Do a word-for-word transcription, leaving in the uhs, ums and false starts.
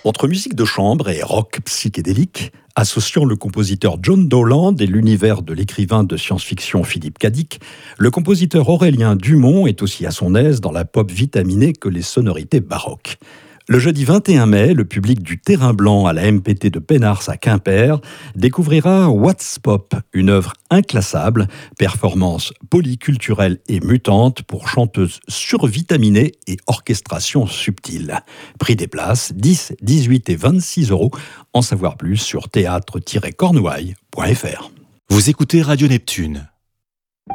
Entre musique de chambre et rock psychédélique, associant le compositeur John Dowland et l'univers de l'écrivain de science-fiction Philippe K. Dick, le compositeur Aurélien Dumont est aussi à son aise dans la pop vitaminée que les sonorités baroques. Le jeudi vingt et un mai, le public du Terrain Blanc à la M P T de Pénars à Quimper découvrira What's Pop, une œuvre inclassable, performance polyculturelle et mutante pour chanteuses survitaminées et orchestration subtile. Prix des places, dix, dix-huit et vingt-six euros. En savoir plus sur théâtre tiret cornouailles point f r. Vous écoutez Radio Neptune.